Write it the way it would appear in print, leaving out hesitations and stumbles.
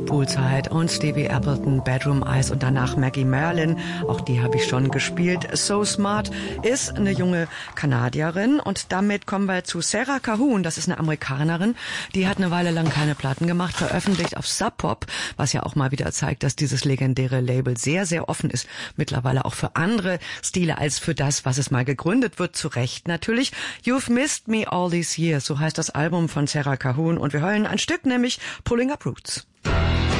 Poolside und Stevie Appleton, Bedroom Eyes und danach Maggie Merlin. Auch die habe ich schon gespielt. So Smart ist eine junge Kanadierin und damit kommen wir zu Sarah Cahoon. Das ist eine Amerikanerin. Die hat eine Weile lang keine Platten gemacht, veröffentlicht auf Sub Pop, was ja auch mal wieder zeigt, dass dieses legendäre Label sehr, sehr offen ist. Mittlerweile auch für andere Stile als für das, was es mal gegründet wird. Zu Recht natürlich. You've Missed Me All These Years, so heißt das Album von Sarah Cahoon. Und wir hören ein Stück, nämlich Pulling Up Roots.